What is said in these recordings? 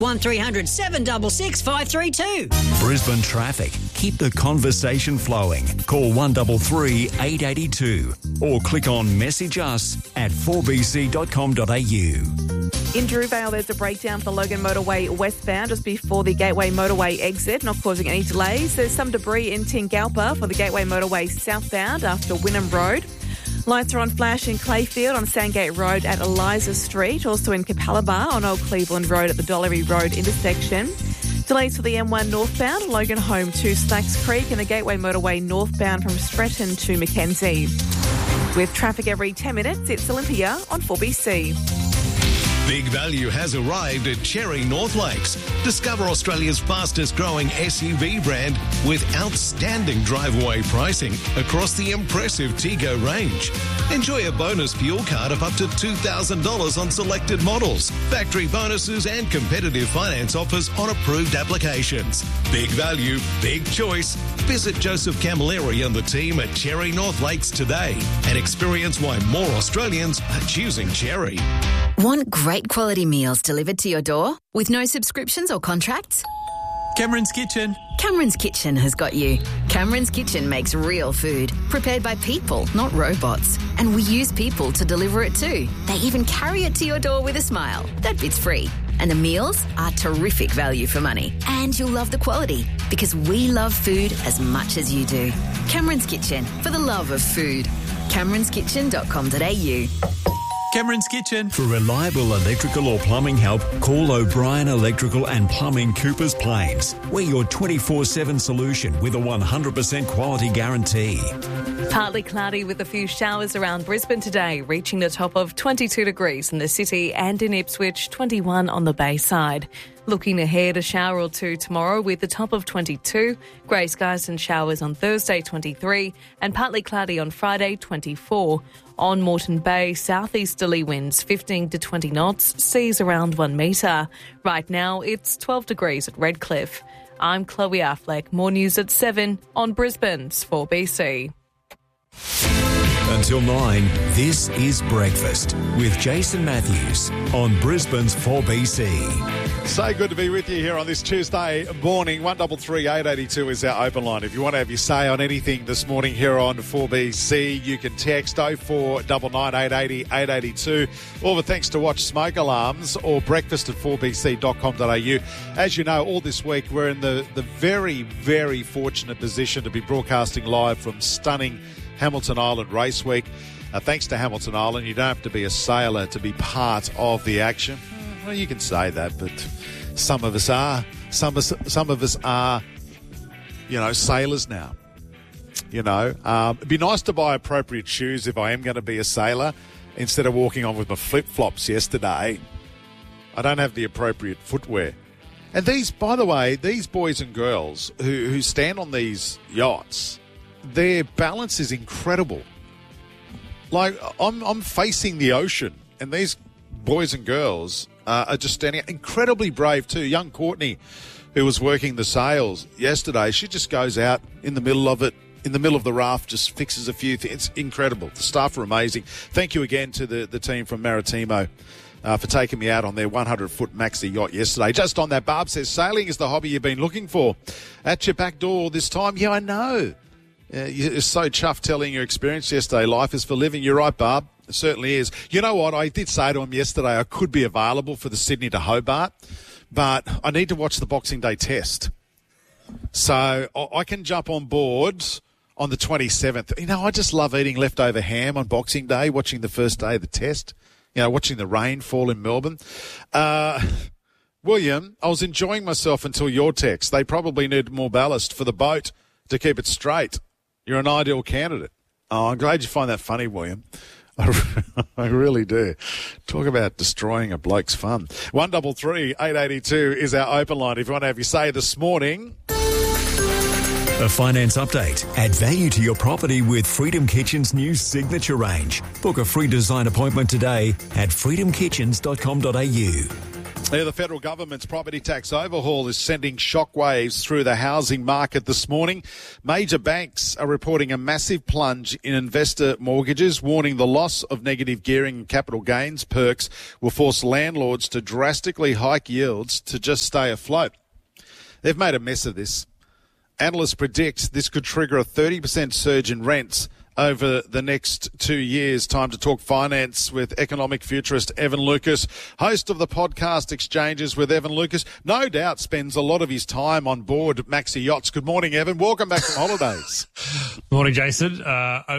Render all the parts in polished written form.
1300 766 532. Brisbane traffic. Keep the conversation flowing. Call 133 882 or click on message us at 4bc.com.au. In Drewvale, there's a breakdown for the Logan Motorway westbound just before the Gateway Motorway exit, not causing any delays. There's some debris in Tingalpa for the Gateway Motorway southbound after Wynnum Road. Lights are on flash in Clayfield on Sandgate Road at Eliza Street, also in Capalaba on Old Cleveland Road at the Dollery Road intersection. Delays for the M1 northbound, Logan Home to Slacks Creek, and the Gateway Motorway northbound from Stretton to Mackenzie. With traffic every 10 minutes, it's Olympia on 4BC. Big value has arrived at Cherry North Lakes. Discover Australia's fastest growing SUV brand with outstanding drive-away pricing across the impressive Tego range. Enjoy a bonus fuel card of up to $2,000 on selected models, factory bonuses and competitive finance offers on approved applications. Big value, big choice. Visit Joseph Camilleri and the team at Cherry North Lakes today and experience why more Australians are choosing Cherry. Want great quality meals delivered to your door with no subscriptions or contracts? Cameron's Kitchen. Cameron's Kitchen has got you. Cameron's Kitchen makes real food, prepared by people, not robots. And we use people to deliver it too. They even carry it to your door with a smile. That bit's free. And the meals are terrific value for money. And you'll love the quality because we love food as much as you do. Cameron's Kitchen, for the love of food. CameronsKitchen.com.au. Cameron's Kitchen. For reliable electrical or plumbing help, call O'Brien Electrical and Plumbing, Coopers Plains. We're your 24/7 solution with a 100% quality guarantee. Partly cloudy with a few showers around Brisbane today, reaching the top of 22 degrees in the city and in Ipswich, 21 on the Bayside. Looking ahead, a shower or two tomorrow with the top of 22, grey skies and showers on Thursday, 23, and partly cloudy on Friday, 24. On Moreton Bay, southeasterly winds 15 to 20 knots, seas around 1 metre. Right now, it's 12 degrees at Redcliffe. I'm Chloe Affleck. More news at 7 on Brisbane's 4BC. Until 9, this is Breakfast with Jason Matthews on Brisbane's 4BC. So good to be with you here on this Tuesday morning. 133 882 is our open line. If you want to have your say on anything this morning here on 4BC, you can text 0499 880 882. All the thanks to Watch Smoke Alarms or breakfast at 4bc.com.au. As you know, all this week we're in the very, very fortunate position to be broadcasting live from stunning Hamilton Island Race Week. Thanks to Hamilton Island, you don't have to be a sailor to be part of the action. Well, you can say that, but some of us are. Some of us are, sailors now. It'd be nice to buy appropriate shoes if I am going to be a sailor instead of walking on with my flip-flops yesterday. I don't have the appropriate footwear. And by the way, these boys and girls who stand on these yachts, their balance is incredible. Like, I'm facing the ocean, and these boys and girls are just standing incredibly brave too. Young Courtney, who was working the sails yesterday, she just goes out in the middle of it, in the middle of the raft, just fixes a few things. It's incredible. The staff are amazing. Thank you again to the team from Maritimo for taking me out on their 100-foot maxi yacht yesterday. Just on that, Barb says, sailing is the hobby you've been looking for. At your back door this time? Yeah, I know. You're so chuffed telling your experience yesterday. Life is for living. You're right, Barb. It certainly is. You know what? I did say to him yesterday I could be available for the Sydney to Hobart, but I need to watch the Boxing Day test. So I can jump on board on the 27th. I just love eating leftover ham on Boxing Day, watching the first day of the test, watching the rain fall in Melbourne. William, I was enjoying myself until your text. They probably need more ballast for the boat to keep it straight. You're an ideal candidate. Oh, I'm glad you find that funny, William. I really do. Talk about destroying a bloke's fun. 133 882 is our open line if you want to have your say this morning. A finance update. Add value to your property with Freedom Kitchen's new signature range. Book a free design appointment today at freedomkitchens.com.au. Yeah, the federal government's property tax overhaul is sending shockwaves through the housing market this morning. Major banks are reporting a massive plunge in investor mortgages, warning the loss of negative gearing and capital gains perks will force landlords to drastically hike yields to just stay afloat. They've made a mess of this. Analysts predict this could trigger a 30% surge in rents over the next 2 years. Time to talk finance with economic futurist Evan Lucas, host of the podcast Exchanges with Evan Lucas. No doubt spends a lot of his time on board Maxi Yachts. Good morning, Evan. Welcome back from holidays. Morning, Jason. No,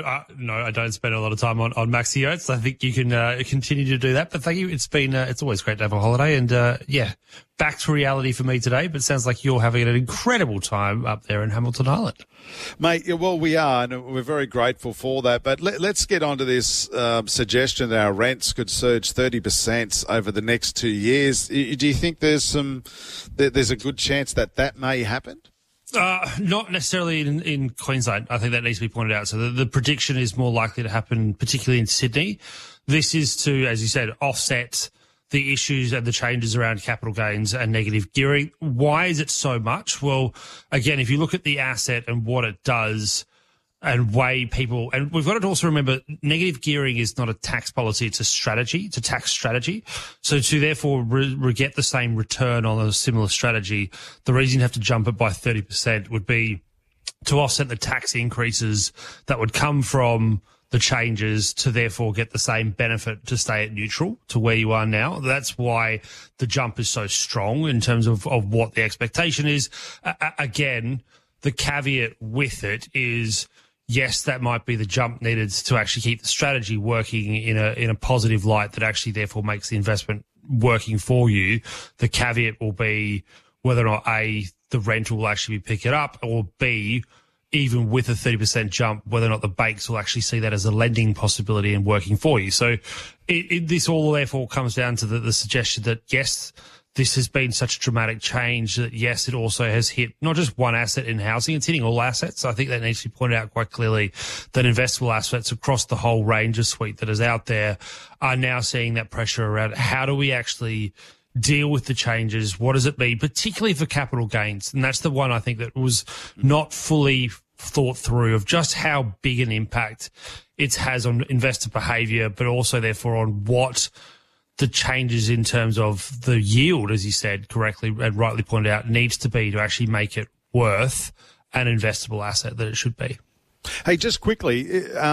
I don't spend a lot of time on Maxi Yachts. I think you can continue to do that. But thank you. It's been it's always great to have a holiday. And back to reality for me today. But it sounds like you're having an incredible time up there in Hamilton Island. Mate, well, we are, and we're very grateful for that. But let's get on to this suggestion that our rents could surge 30% over the next 2 years. Do you think there's a good chance that may happen? Not necessarily in Queensland. I think that needs to be pointed out. So the prediction is more likely to happen, particularly in Sydney. This is to, as you said, offset the issues and the changes around capital gains and negative gearing. Why is it so much? Well, again, if you look at the asset and what it does and weigh people, and we've got to also remember negative gearing is not a tax policy, it's a strategy, it's a tax strategy. So to therefore get the same return on a similar strategy, the reason you have to jump it by 30% would be to offset the tax increases that would come from the changes to therefore get the same benefit to stay at neutral to where you are now. That's why the jump is so strong in terms of what the expectation is. Again, the caveat with it is, yes, that might be the jump needed to actually keep the strategy working in a positive light that actually therefore makes the investment working for you. The caveat will be whether or not A, the rental will actually pick it up, or B, even with a 30% jump, whether or not the banks will actually see that as a lending possibility and working for you. So this all therefore comes down to the suggestion that, yes, this has been such a dramatic change that, yes, it also has hit not just one asset in housing, it's hitting all assets. I think that needs to be pointed out quite clearly that investable assets across the whole range of suite that is out there are now seeing that pressure around how do we actually deal with the changes? What does it mean, particularly for capital gains? And that's the one I think that was not fully thought through of just how big an impact it has on investor behaviour, but also therefore on what the changes in terms of the yield, as you said correctly and rightly pointed out, needs to be to actually make it worth an investable asset that it should be. Hey, just quickly,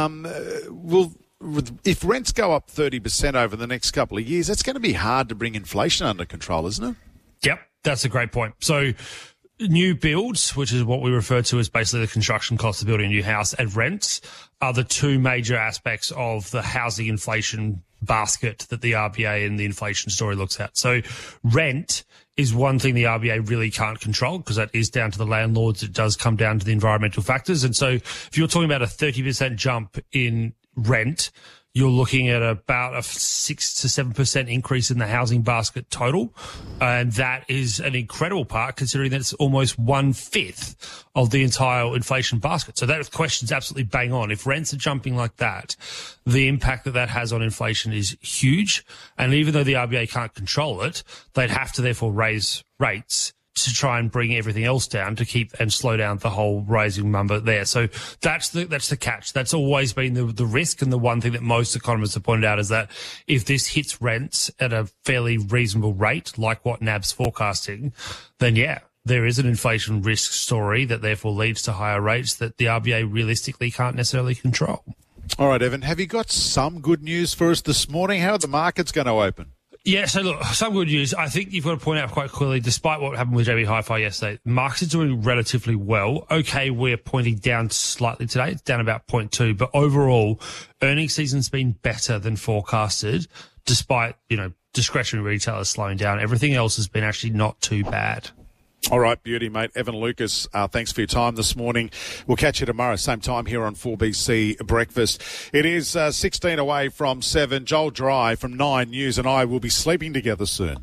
if rents go up 30% over the next couple of years, that's going to be hard to bring inflation under control, isn't it? Yep, that's a great point. So new builds, which is what we refer to as basically the construction cost of building a new house, and rents are the two major aspects of the housing inflation basket that the RBA and the inflation story looks at. So rent is one thing the RBA really can't control because that is down to the landlords. It does come down to the environmental factors. And so if you're talking about a 30% jump in rent, you're looking at about a 6 to 7% increase in the housing basket total. And that is an incredible part considering that it's almost 1/5 of the entire inflation basket. So that question's absolutely bang on. If rents are jumping like that, the impact that has on inflation is huge. And even though the RBA can't control it, they'd have to therefore raise rates to try and bring everything else down to keep and slow down the whole rising number there. So that's the catch. That's always been the risk. And the one thing that most economists have pointed out is that if this hits rents at a fairly reasonable rate, like what NAB's forecasting, then yeah, there is an inflation risk story that therefore leads to higher rates that the RBA realistically can't necessarily control. All right, Evan, have you got some good news for us this morning? How are the markets going to open? Yeah, so look, some good news. I think you've got to point out quite clearly, despite what happened with JB Hi-Fi yesterday, markets are doing relatively well. Okay, we're pointing down slightly today. It's down about 0.2, but overall, earnings season's been better than forecasted, despite, discretionary retailers slowing down. Everything else has been actually not too bad. All right, beauty, mate. Evan Lucas, thanks for your time this morning. We'll catch you tomorrow, same time here on 4BC Breakfast. It is 16 away from 7. Joel Dry from 9 News and I will be sleeping together soon.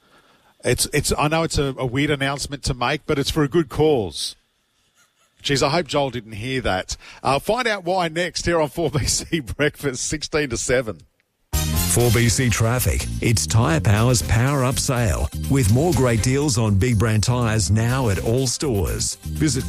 I know it's a weird announcement to make, but it's for a good cause. Geez, I hope Joel didn't hear that. Find out why next here on 4BC Breakfast, 16 to 7. 4BC Traffic. It's Tyre Power's Power Up Sale, with more great deals on big brand tyres now at all stores. Visit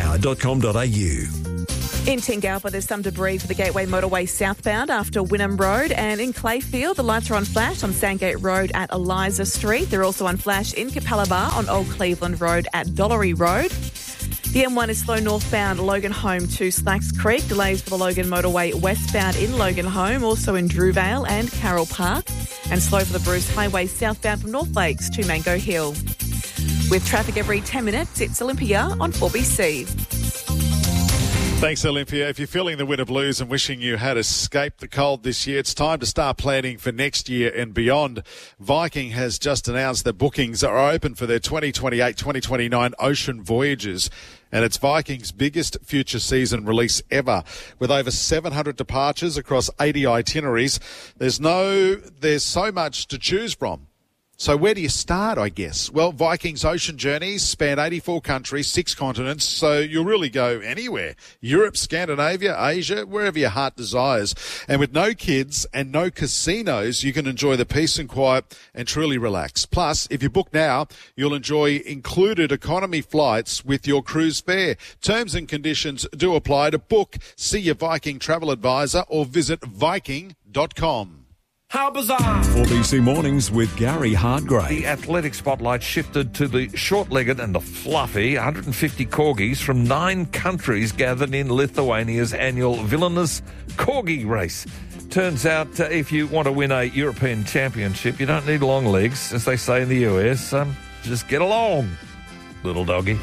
tyrepower.com.au. In Tingalpa, there's some debris for the Gateway Motorway southbound after Wynnum Road, and in Clayfield, the lights are on flash on Sandgate Road at Eliza Street. They're also on flash in Capalaba on Old Cleveland Road at Dollery Road. The M1 is slow northbound Logan Home to Slacks Creek. Delays for the Logan Motorway westbound in Logan Home, also in Drewvale and Carroll Park. And slow for the Bruce Highway southbound from North Lakes to Mango Hill. With traffic every 10 minutes, it's Olympia on 4BC. Thanks, Olympia. If you're feeling the winter blues and wishing you had escaped the cold this year, it's time to start planning for next year and beyond. Viking has just announced that bookings are open for their 2028-2029 ocean voyages. And it's Viking's biggest future season release ever. With over 700 departures across 80 itineraries, there's so much to choose from. So where do you start, I guess? Well, Viking's ocean journeys span 84 countries, 6 continents, so you'll really go anywhere. Europe, Scandinavia, Asia, wherever your heart desires. And with no kids and no casinos, you can enjoy the peace and quiet and truly relax. Plus, if you book now, you'll enjoy included economy flights with your cruise fare. Terms and conditions do apply. To book, see your Viking travel advisor or visit Viking.com. How bizarre! 4BC Mornings with Gary Hardgrave. The athletic spotlight shifted to the short-legged and the fluffy. 150 corgis from 9 countries gathered in Lithuania's annual Vilnius Corgi Race. Turns out if you want to win a European championship, you don't need long legs, as they say in the US. Just get along, little doggy.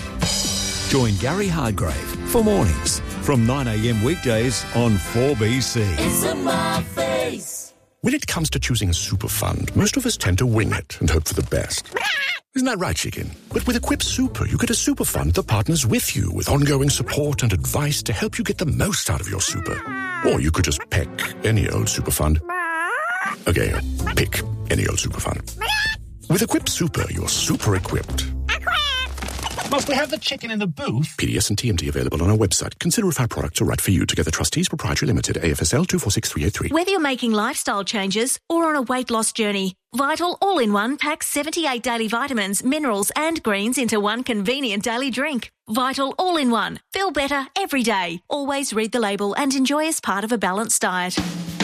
Join Gary Hardgrave for mornings from 9am weekdays on 4BC. It's in my face. When it comes to choosing a super fund, most of us tend to wing it and hope for the best. Isn't that right, chicken? But with Equip Super, you get a super fund that partners with you with ongoing support and advice to help you get the most out of your super. Or you could just pick any old super fund. Okay, pick any old super fund. With Equip Super, you're super equipped. Must we have the chicken in the booth? PDS and TMT available on our website. Consider if our products are right for you. Together Trustees Proprietary Limited, AFSL 246383. Whether you're making lifestyle changes or on a weight loss journey, Vital All-in-One packs 78 daily vitamins, minerals and greens into one convenient daily drink. Vital All-in-One. Feel better every day. Always read the label and enjoy as part of a balanced diet.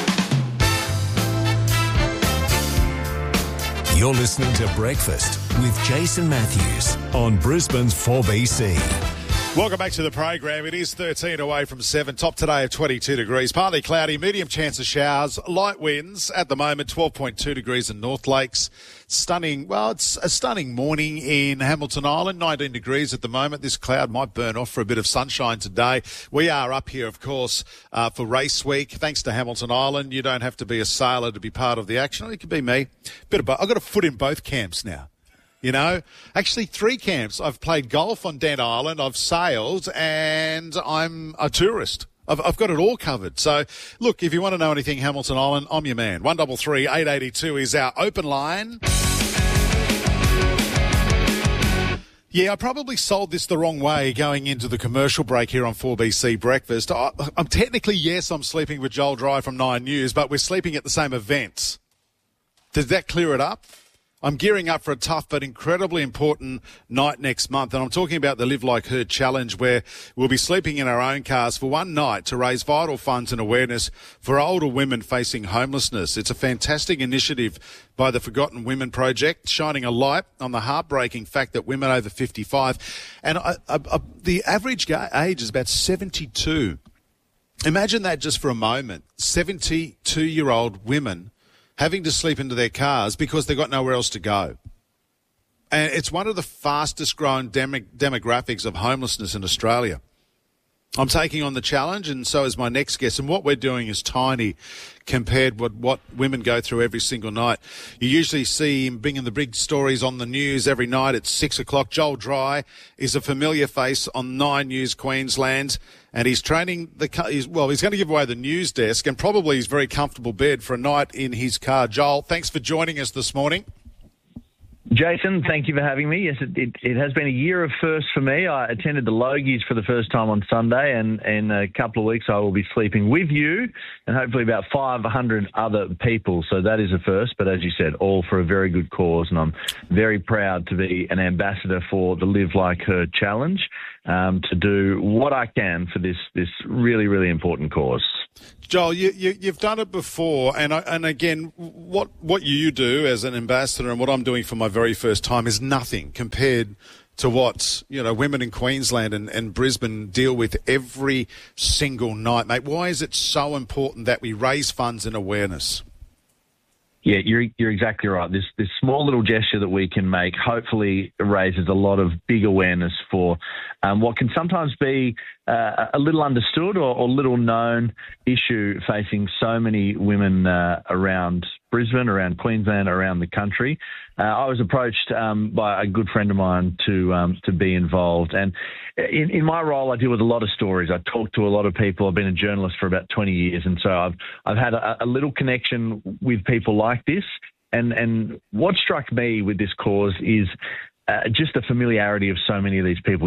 You're listening to Breakfast with Jason Matthews on Brisbane's 4BC. Welcome back to the program. It is 13 away from 7. Top today of 22 degrees. Partly cloudy, medium chance of showers, light winds. At the moment, 12.2 degrees in North Lakes. Stunning, well, it's a stunning morning in Hamilton Island. 19 degrees at the moment. This cloud might burn off for a bit of sunshine today. We are up here, of course, for race week. Thanks to Hamilton Island, you don't have to be a sailor to be part of the action. It could be me. I've got a foot in both camps now. You know, actually 3 camps. I've played golf on Den Island, I've sailed, and I'm a tourist. I've got it all covered. So, look, if you want to know anything Hamilton Island, I'm your man. 133 882 is our open line. Yeah, I probably sold this the wrong way going into the commercial break here on 4BC Breakfast. I'm technically, yes, I'm sleeping with Joel Dry from 9 News, but we're sleeping at the same events. Does that clear it up? I'm gearing up for a tough but incredibly important night next month, and I'm talking about the Live Like Her Challenge, where we'll be sleeping in our own cars for one night to raise vital funds and awareness for older women facing homelessness. It's a fantastic initiative by the Forgotten Women Project, shining a light on the heartbreaking fact that women over 55, and the average age is about 72. Imagine that just for a moment. 72-year-old women having to sleep into their cars because they've got nowhere else to go. And it's one of the fastest growing demographics of homelessness in Australia. I'm taking on the challenge, and so is my next guest. And what we're doing is tiny compared with what women go through every single night. You usually see him bringing the big stories on the news every night at 6 o'clock. Joel Dry is a familiar face on 9 News Queensland, and he's training he's going to give away the news desk and probably his very comfortable bed for a night in his car. Joel, thanks for joining us this morning. Jason, thank you for having me. Yes, it has been a year of firsts for me. I attended the Logies for the first time on Sunday, and in a couple of weeks I will be sleeping with you and hopefully about 500 other people. So that is a first, but as you said, all for a very good cause, and I'm very proud to be an ambassador for the Live Like Her Challenge, to do what I can for this really, really important cause. Joel, you've done it before, and again, what you do as an ambassador and what I'm doing for my very first time is nothing compared to what women in Queensland and Brisbane deal with every single night, mate. Why is it so important that we raise funds and awareness? Yeah, you're exactly right. This small little gesture that we can make hopefully raises a lot of big awareness for what can sometimes be a little understood or little known issue facing so many women around Brisbane, around Queensland, around the country. I was approached by a good friend of mine to be involved, and in my role, I deal with a lot of stories. I talk to a lot of people. I've been a journalist for about 20 years, and so I've had a little connection with people like this. And what struck me with this cause is just the familiarity of so many of these people.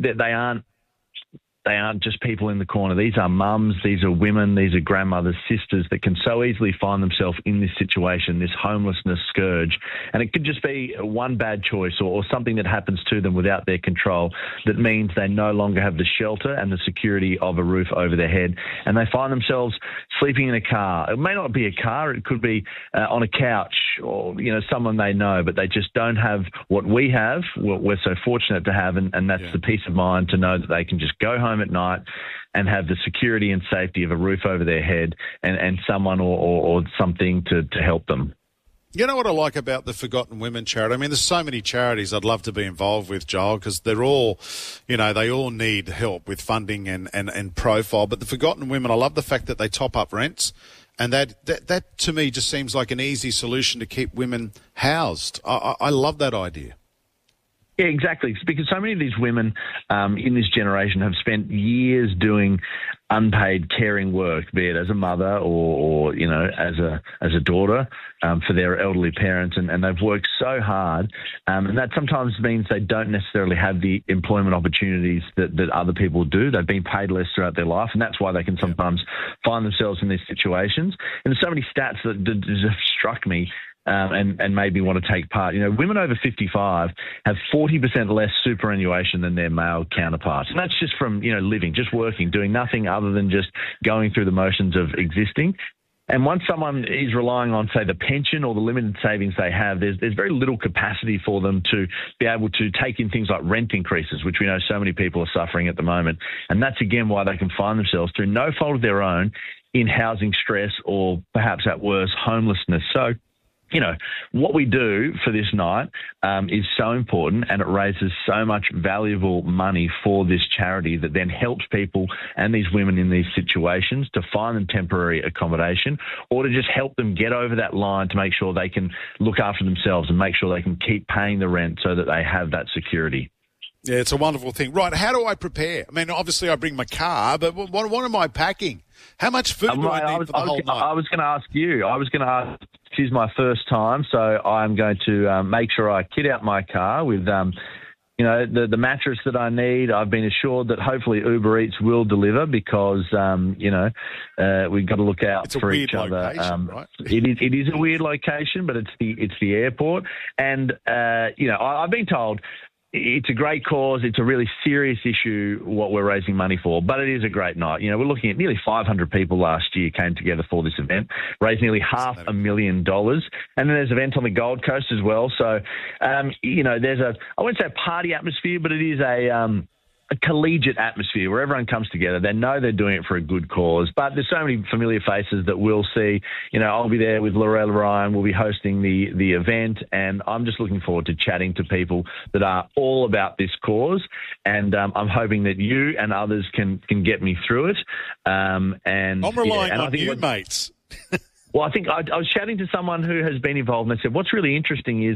They aren't just people in the corner. These are mums, these are women, these are grandmothers, sisters that can so easily find themselves in this situation, this homelessness scourge. And it could just be one bad choice or something that happens to them without their control that means they no longer have the shelter and the security of a roof over their head. And they find themselves sleeping in a car. It may not be a car. It could be on a couch or, someone they know, but they just don't have what we have, what we're so fortunate to have. And that's the peace of mind to know that they can just go home at night and have the security and safety of a roof over their head and someone or something to help them. You know what I like about the Forgotten Women charity? I mean, there's so many charities I'd love to be involved with, Joel, because they're all, they all need help with funding and profile. But the Forgotten Women, I love the fact that they top up rents. And that to me just seems like an easy solution to keep women housed. I love that idea. Yeah, exactly. It's because so many of these women in this generation have spent years doing unpaid caring work, be it as a mother or as a daughter for their elderly parents, and they've worked so hard, and that sometimes means they don't necessarily have the employment opportunities that other people do. They've been paid less throughout their life, and that's why they can sometimes find themselves in these situations. And there's so many stats that have struck me. And made me want to take part. Women over 55 have 40% less superannuation than their male counterparts. And that's just from, living, just working, doing nothing other than just going through the motions of existing. And once someone is relying on, say, the pension or the limited savings they have, there's very little capacity for them to be able to take in things like rent increases, which we know so many people are suffering at the moment. And that's, again, why they can find themselves, through no fault of their own, in housing stress or perhaps at worst, homelessness. So, what we do for this night is so important, and it raises so much valuable money for this charity that then helps people and these women in these situations to find them temporary accommodation or to just help them get over that line to make sure they can look after themselves and make sure they can keep paying the rent so that they have that security. Yeah, it's a wonderful thing. Right, how do I prepare? I mean, obviously I bring my car, but what am I packing? How much food do I need for the whole night? I was going to ask you. This is my first time, so I'm going to make sure I kit out my car with, the mattress that I need. I've been assured that hopefully Uber Eats will deliver because, we've got to look out for each other. Right? It is a weird location, but it's the airport. And, I've been told it's a great cause. It's a really serious issue, what we're raising money for, but it is a great night. We're looking at nearly 500 people last year came together for this event, raised nearly $500,000. And then there's events on the Gold Coast as well. So, there's I wouldn't say a party atmosphere, but it is a collegiate atmosphere where everyone comes together. They know they're doing it for a good cause, but there's so many familiar faces that we'll see. I'll be there with Lorella Ryan. We'll be hosting the event, and I'm just looking forward to chatting to people that are all about this cause. And I'm hoping that you and others can get me through it. And I'm relying on you, mates. Well, I think I was chatting to someone who has been involved, and they said what's really interesting is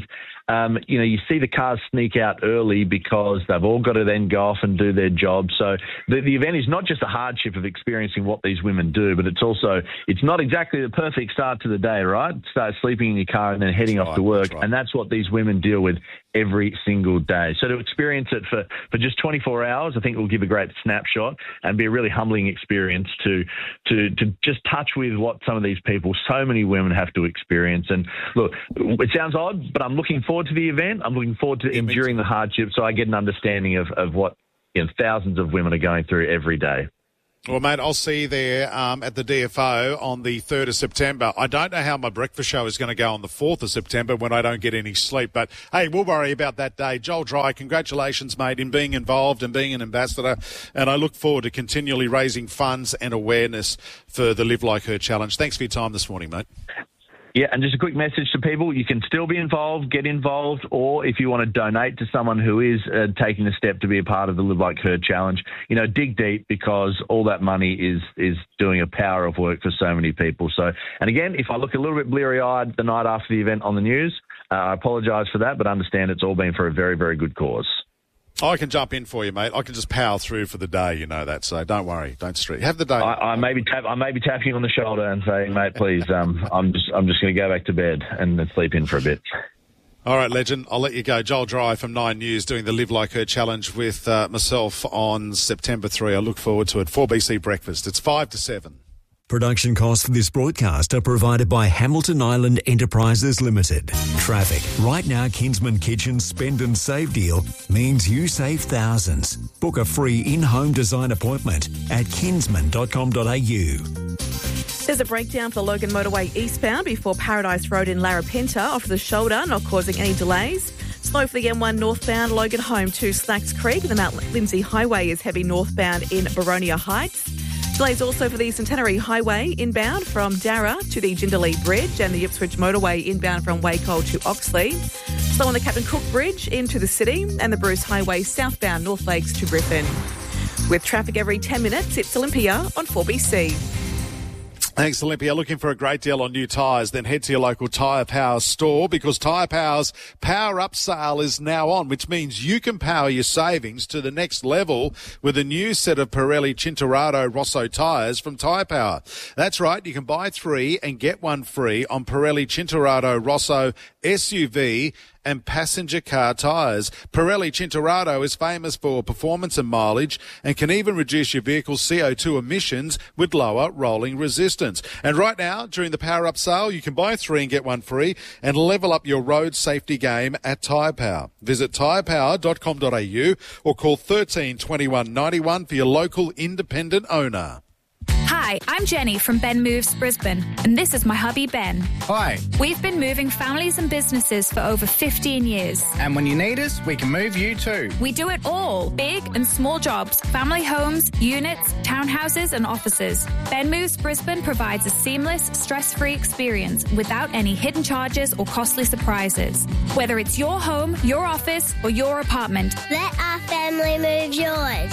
You see the cars sneak out early because they've all got to then go off and do their job. So the event is not just a hardship of experiencing what these women do, but it's not exactly the perfect start to the day, right? Start sleeping in your car and then heading off to work. Right. And that's what these women deal with every single day. So to experience it for just 24 hours, I think will give a great snapshot and be a really humbling experience to just touch with what some of these people, so many women, have to experience. And look, it sounds odd, but I'm looking forward to the event. I'm looking forward to enduring the hardship so I get an understanding of what thousands of women are going through every day. Well, mate, I'll see you there at the DFO on the 3rd of September. I don't know how my breakfast show is going to go on the 4th of September when I don't get any sleep. But, hey, we'll worry about that day. Joel Dry, congratulations, mate, in being involved and being an ambassador. And I look forward to continually raising funds and awareness for the Live Like Her Challenge. Thanks for your time this morning, mate. Yeah, and just a quick message to people, you can still be involved, get involved, or if you want to donate to someone who is taking the step to be a part of the Live Like Her Challenge, dig deep because all that money is doing a power of work for so many people. So, and again, if I look a little bit bleary-eyed the night after the event on the news, I apologise for that, but understand it's all been for a very, very good cause. I can jump in for you, mate. I can just power through for the day, you know that. So don't worry, don't stress. Have the day. I may be tapping you on the shoulder and saying, mate, please, I'm just going to go back to bed and then sleep in for a bit. All right, legend. I'll let you go. Joel Dry from 9 News doing the Live Like Her Challenge with myself on September 3. I look forward to it. 4BC Breakfast. It's 5 to 7. Production costs for this broadcast are provided by Hamilton Island Enterprises Limited. Traffic. Right now, Kinsman Kitchen's Spend and Save deal means you save thousands. Book a free in-home design appointment at kinsman.com.au. There's a breakdown for the Logan Motorway eastbound before Paradise Road in Larapinta off the shoulder, not causing any delays. Slow for the M1 northbound Logan home to Slacks Creek. The Mount Lindsay Highway is heavy northbound in Baronia Heights. Delays also for the Centenary Highway inbound from Darra to the Jindalee Bridge and the Ipswich Motorway inbound from Wacol to Oxley. Slow on the Captain Cook Bridge into the city and the Bruce Highway southbound North Lakes to Griffin. With traffic every 10 minutes, it's Olympia on 4BC. Thanks, Olympia. Looking for a great deal on new tyres? Then head to your local Tyre Power store because Tyre Power's Power Up sale is now on, which means you can power your savings to the next level with a new set of Pirelli Cinturado Rosso tyres from Tyre Power. That's right. You can buy 3 and get 1 free on Pirelli Cinturado Rosso SUV and passenger car tyres. Pirelli Cinturado is famous for performance and mileage and can even reduce your vehicle's CO2 emissions with lower rolling resistance. And right now, during the Power Up sale, you can buy 3 and get 1 free and level up your road safety game at Tyre Power. Visit tyrepower.com.au or call 13 21 91 for your local independent owner. Hi, I'm Jenny from Ben Moves Brisbane, and this is my hubby Ben. Hi. We've been moving families and businesses for over 15 years. And when you need us, we can move you too. We do it all, big and small jobs, family homes, units, townhouses and offices. Ben Moves Brisbane provides a seamless, stress-free experience without any hidden charges or costly surprises. Whether it's your home, your office or your apartment. Let our family move yours.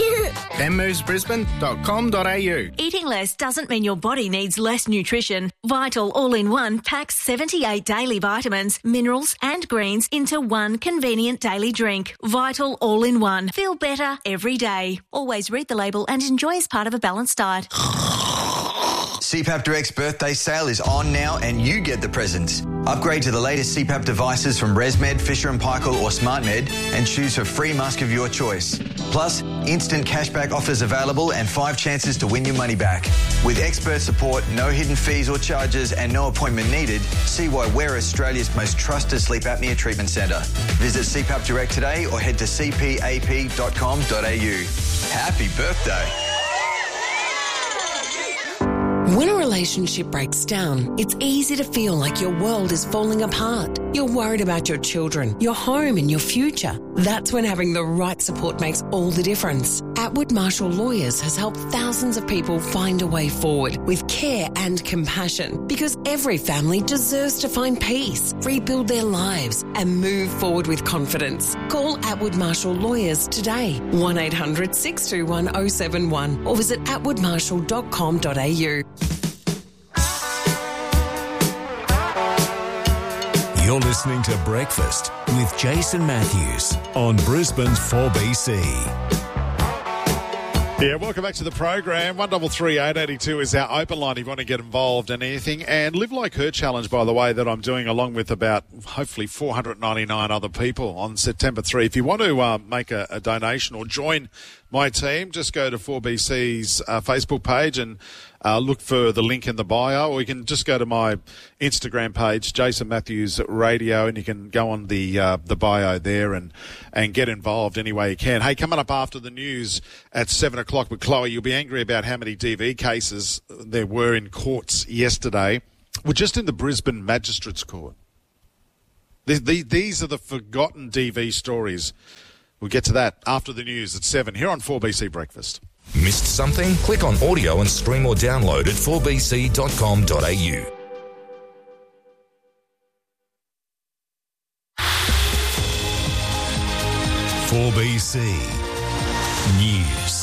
benmovesbrisbane.com.au. Eating less doesn't mean your body needs less nutrition. Vital All-in-One packs 78 daily vitamins, minerals and greens into one convenient daily drink. Vital All-in-One. Feel better every day. Always read the label and enjoy as part of a balanced diet. CPAP Direct's birthday sale is on now and you get the presents. Upgrade to the latest CPAP devices from ResMed, Fisher & Paykel or SmartMed and choose a free mask of your choice. Plus, instant cashback offers available and 5 chances to win your money back. With expert support, no hidden fees or charges and no appointment needed, see why we're Australia's most trusted sleep apnea treatment centre. Visit CPAP Direct today or head to cpap.com.au. Happy birthday. When a relationship breaks down, it's easy to feel like your world is falling apart. You're worried about your children, your home and your future. That's when having the right support makes all the difference. Atwood Marshall Lawyers has helped thousands of people find a way forward with care and compassion because every family deserves to find peace, rebuild their lives and move forward with confidence. Call Atwood Marshall Lawyers today, 1-800-621-071 or visit atwoodmarshall.com.au. You're listening to Breakfast with Jason Matthews on Brisbane's 4BC. Yeah, welcome back to the program. 133 882 is our open line if you want to get involved in anything. And Live Like Her challenge, by the way, that I'm doing along with about hopefully 499 other people on September 3. If you want to make a donation or join my team, just go to 4BC's Facebook page and look for the link in the bio, or you can just go to my Instagram page, Jason Matthews Radio, and you can go on the bio there and get involved any way you can. Hey, coming up after the news at 7 o'clock with Chloe, you'll be angry about how many DV cases there were in courts yesterday. We're just in the Brisbane Magistrates Court. These are the forgotten DV stories. We'll get to that after the news at 7 here on 4BC Breakfast. Missed something? Click on audio and stream or download at 4bc.com.au. News.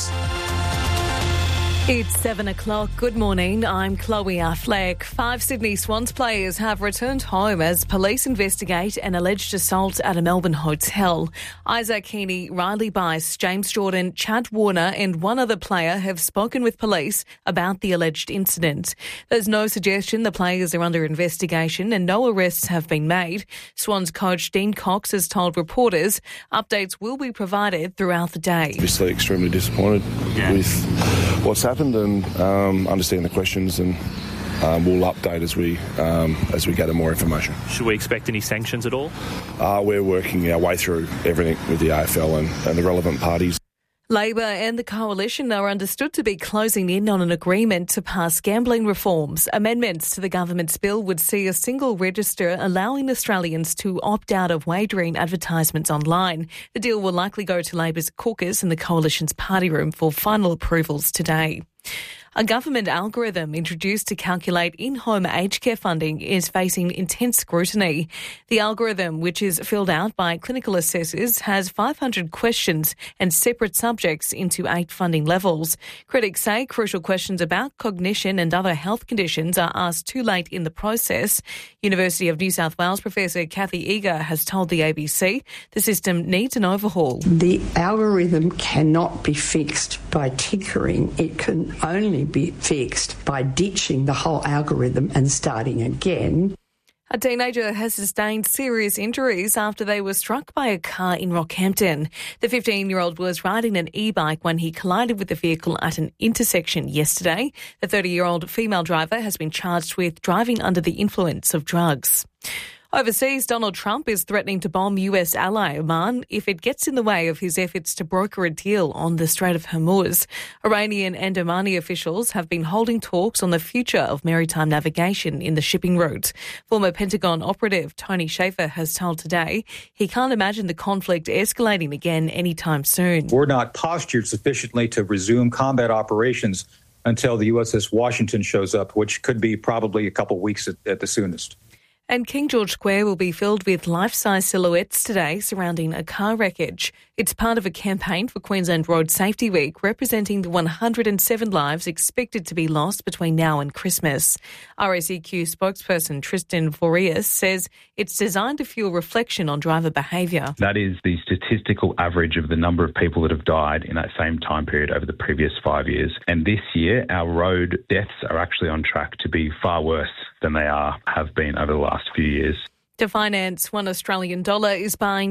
It's 7 o'clock. Good morning. I'm Chloe Affleck. 5 Sydney Swans players have returned home as police investigate an alleged assault at a Melbourne hotel. Isaac Heaney, Riley Bice, James Jordan, Chad Warner and one other player have spoken with police about the alleged incident. There's no suggestion the players are under investigation and no arrests have been made. Swans coach Dean Cox has told reporters updates will be provided throughout the day. Obviously extremely disappointed with what's happened and understand the questions, and we'll update as we gather more information. Should we expect any sanctions at all? We're working our way through everything with the AFL and the relevant parties. Labor and the Coalition are understood to be closing in on an agreement to pass gambling reforms. Amendments to the government's bill would see a single register allowing Australians to opt out of wagering advertisements online. The deal will likely go to Labor's caucus in the Coalition's party room for final approvals today. A government algorithm introduced to calculate in-home aged care funding is facing intense scrutiny. The algorithm, which is filled out by clinical assessors, has 500 questions and separate subjects into 8 funding levels. Critics say crucial questions about cognition and other health conditions are asked too late in the process. University of New South Wales Professor Kathy Eager has told the ABC the system needs an overhaul. The algorithm cannot be fixed by tinkering. It can only be fixed by ditching the whole algorithm and starting again. A teenager has sustained serious injuries after they were struck by a car in Rockhampton. The 15-year-old was riding an e-bike when he collided with the vehicle at an intersection yesterday. The 30-year-old female driver has been charged with driving under the influence of drugs. Overseas, Donald Trump is threatening to bomb US ally Oman if it gets in the way of his efforts to broker a deal on the Strait of Hormuz. Iranian and Omani officials have been holding talks on the future of maritime navigation in the shipping route. Former Pentagon operative Tony Shaffer has told Today he can't imagine the conflict escalating again anytime soon. We're not postured sufficiently to resume combat operations until the USS Washington shows up, which could be probably a couple weeks at the soonest. And King George Square will be filled with life-size silhouettes today surrounding a car wreckage. It's part of a campaign for Queensland Road Safety Week, representing the 107 lives expected to be lost between now and Christmas. RACQ spokesperson Tristan Vorius says it's designed to fuel reflection on driver behaviour. That is the statistical average of the number of people that have died in that same time period over the previous 5 years. And this year, our road deaths are actually on track to be far worse than they have been over the last few years. To finance, $1 Australian is buying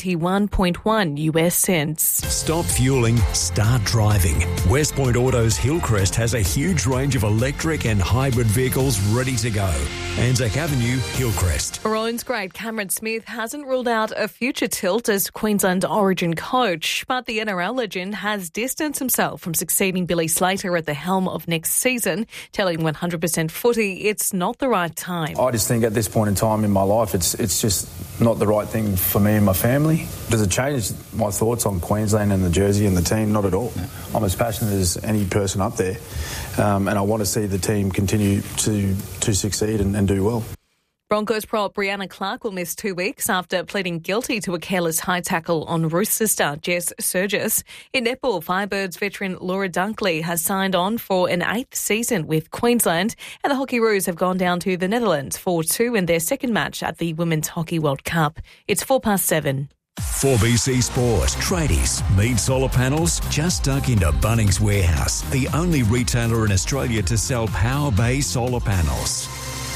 71.1 US cents. Stop fueling, start driving. West Point Autos Hillcrest has a huge range of electric and hybrid vehicles ready to go. Anzac Avenue, Hillcrest. Maroons great Cameron Smith hasn't ruled out a future tilt as Queensland Origin coach, but the NRL legend has distanced himself from succeeding Billy Slater at the helm of next season, telling 100% Footy it's not the right time. I just think at this point in time in my life, it's just not the right thing for me and my family. Does it change my thoughts on Queensland and the jersey and the team? Not at all. I'm as passionate as any person up there, and I want to see the team continue to succeed and do well. Broncos prop Brianna Clark will miss 2 weeks after pleading guilty to a careless high tackle on Roosters star Jess Surgis. In netball, Firebirds veteran Laura Dunkley has signed on for an 8th season with Queensland, and the Hockey Roos have gone down to the Netherlands 4-2 in their second match at the Women's Hockey World Cup. It's 7:04. 4BC Sport. Tradies. Need solar panels? Just dug into Bunnings Warehouse, the only retailer in Australia to sell Power Bay solar panels.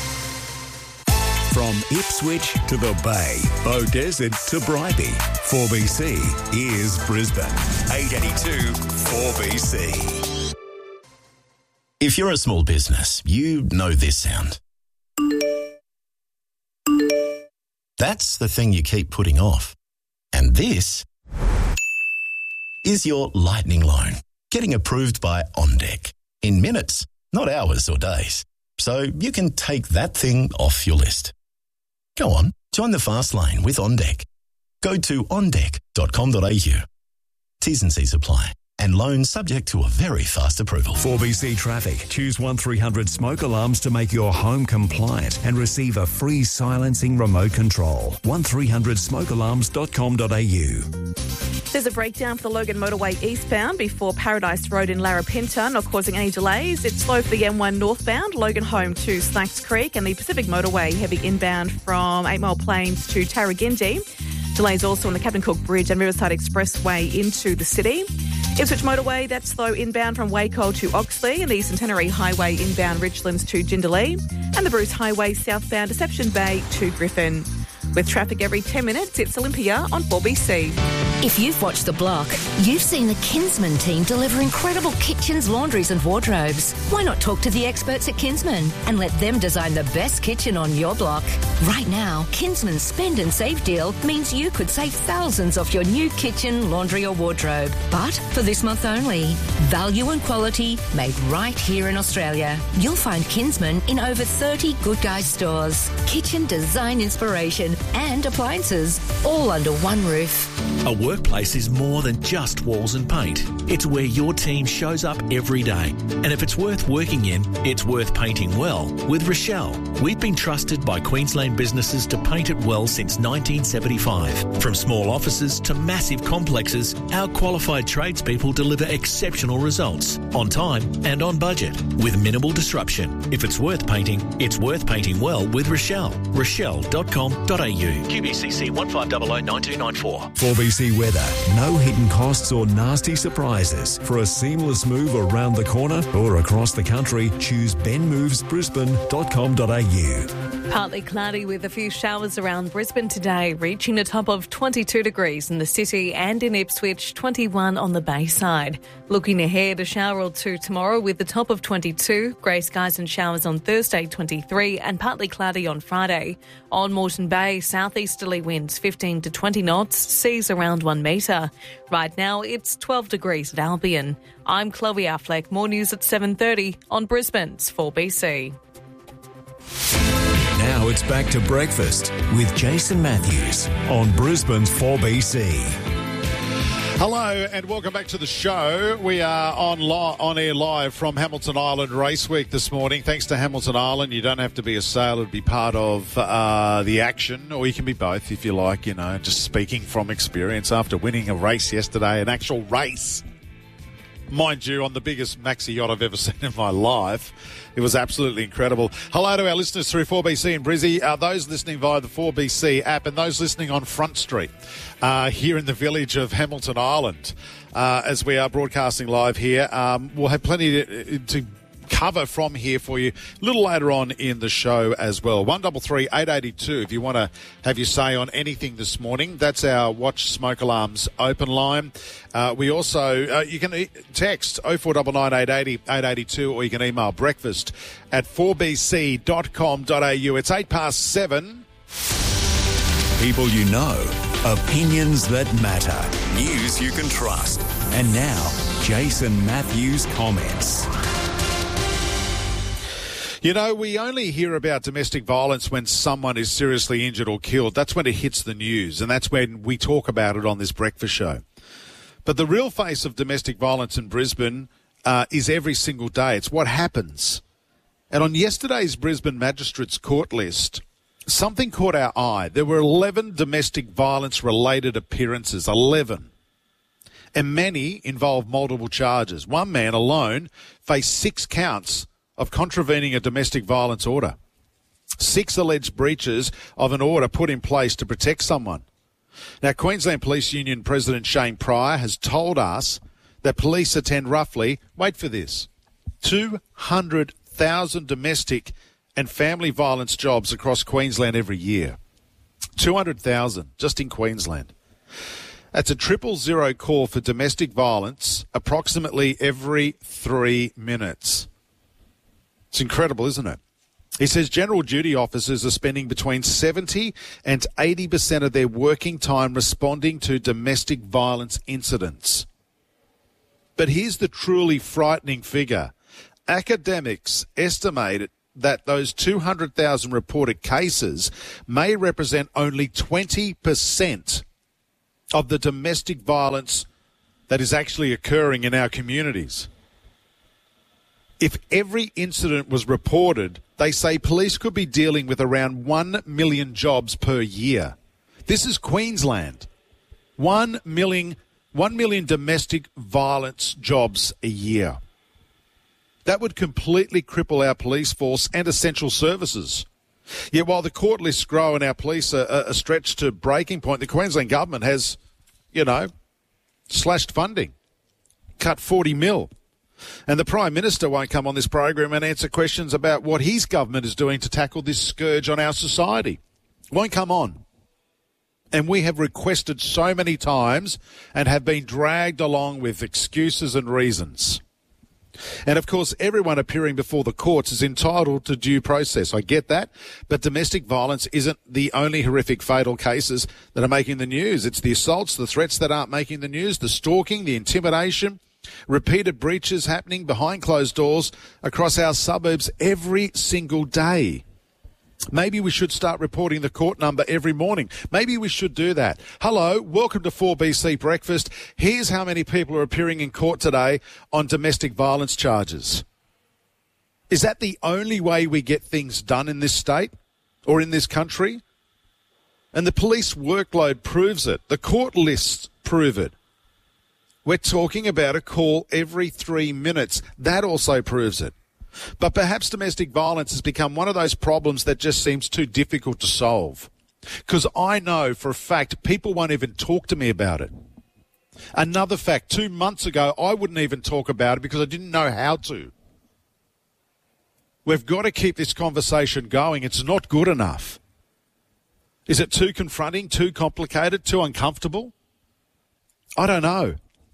From Ipswich to the Bay, Beaudesert to Bribie, 4BC is Brisbane. 882 4BC. If you're a small business, you know this sound. That's the thing you keep putting off. And this is your lightning loan, getting approved by OnDeck in minutes, not hours or days. So you can take that thing off your list. Go on, join the fast lane with OnDeck. Go to ondeck.com.au. T's and C's apply. And loans subject to a very fast approval. 4BC Traffic. Choose 1300 smoke alarms to make your home compliant and receive a free silencing remote control. 1300smokealarms.com.au. There's a breakdown for the Logan Motorway eastbound before Paradise Road in Larapinta, not causing any delays. It's slow for the M1 northbound, Logan home to Slacks Creek, and the Pacific Motorway heavy inbound from 8 Mile Plains to Tarragindi. Delays also on the Captain Cook Bridge and Riverside Expressway into the city. Ipswich Motorway, that's slow inbound from Wacol to Oxley, and the Centenary Highway inbound Richlands to Jindalee, and the Bruce Highway southbound Deception Bay to Griffin. With traffic every 10 minutes, it's Olympia on 4BC. If you've watched The Block, you've seen the Kinsman team deliver incredible kitchens, laundries and wardrobes. Why not talk to the experts at Kinsman and let them design the best kitchen on your block? Right now, Kinsman's Spend and Save deal means you could save thousands off your new kitchen, laundry or wardrobe. But for this month only, value and quality made right here in Australia. You'll find Kinsman in over 30 Good Guys stores. Kitchen design inspiration and appliances, all under one roof. A workplace is more than just walls and paint. It's where your team shows up every day. And if it's worth working in, it's worth painting well with Rochelle. We've been trusted by Queensland businesses to paint it well since 1975. From small offices to massive complexes, our qualified tradespeople deliver exceptional results on time and on budget with minimal disruption. If it's worth painting well with Rochelle. Rochelle.com.au. QBCC 15009294. 4BC Weather. No hidden costs or nasty surprises. For a seamless move around the corner or across the country, choose benmovesbrisbane.com.au. Partly cloudy with a few showers around Brisbane today, reaching a top of 22 degrees in the city and in Ipswich, 21 on the Bayside. Looking ahead, a shower or two tomorrow with the top of 22, grey skies and showers on Thursday, 23, and partly cloudy on Friday. On Moreton Bay, southeasterly winds 15 to 20 knots, seas around 1 metre. Right now, it's 12 degrees at Albion. I'm Chloe Affleck. More news at 7:30 on Brisbane's 4BC. Now it's back to breakfast with Jason Matthews on Brisbane's 4BC. Hello and welcome back to the show. We are on air live from Hamilton Island Race Week this morning. Thanks to Hamilton Island, you don't have to be a sailor to be part of the action, or you can be both if you like, you know, just speaking from experience after winning a race yesterday, an actual race. Mind you, on the biggest maxi yacht I've ever seen in my life. It was absolutely incredible. Hello to our listeners through 4BC in Brizzy, those listening via the 4BC app, and those listening on Front Street here in the village of Hamilton Island. As we are broadcasting live here, we'll have plenty to cover from here for you a little later on in the show as well. 133 882 if you want to have your say on anything this morning. That's our Watch Smoke Alarms open line. We also, you can text 0499 880 882 or you can email breakfast at 4bc.com.au. It's 7:08. People you know, opinions that matter, news you can trust. And now, Jason Matthews comments. You know, we only hear about domestic violence when someone is seriously injured or killed. That's when it hits the news, and that's when we talk about it on this breakfast show. But the real face of domestic violence in Brisbane is every single day. It's what happens. And on yesterday's Brisbane Magistrates Court list, something caught our eye. There were 11 domestic violence-related appearances, 11. And many involved multiple charges. One man alone faced 6 counts of contravening a domestic violence order. 6 alleged breaches of an order put in place to protect someone. Now, Queensland Police Union President Shane Pryor has told us that police attend roughly, wait for this, 200,000 domestic and family violence jobs across Queensland every year. 200,000 just in Queensland. That's a 000 call for domestic violence approximately every 3 minutes. It's incredible, isn't it? He says general duty officers are spending between 70 and 80% of their working time responding to domestic violence incidents. But here's the truly frightening figure. Academics estimate that those 200,000 reported cases may represent only 20% of the domestic violence that is actually occurring in our communities. If every incident was reported, they say police could be dealing with around 1 million jobs per year. This is Queensland. 1 million domestic violence jobs a year. That would completely cripple our police force and essential services. Yet while the court lists grow and our police are stretched to breaking point, the Queensland government has, slashed funding, cut 40 mil. And the Prime Minister won't come on this program and answer questions about what his government is doing to tackle this scourge on our society. Won't come on. And we have requested so many times and have been dragged along with excuses and reasons. And, of course, everyone appearing before the courts is entitled to due process. I get that. But domestic violence isn't the only horrific fatal cases that are making the news. It's the assaults, the threats that aren't making the news, the stalking, the intimidation, repeated breaches happening behind closed doors across our suburbs every single day. Maybe we should start reporting the court number every morning. Maybe we should do that. Hello, welcome to 4BC Breakfast. Here's how many people are appearing in court today on domestic violence charges. Is that the only way we get things done in this state or in this country? And the police workload proves it. The court lists prove it. We're talking about a call every 3 minutes. That also proves it. But perhaps domestic violence has become one of those problems that just seems too difficult to solve. Because I know for a fact people won't even talk to me about it. Another fact, 2 months ago, I wouldn't even talk about it because I didn't know how to. We've got to keep this conversation going. It's not good enough. Is it too confronting, too complicated, too uncomfortable? I don't know.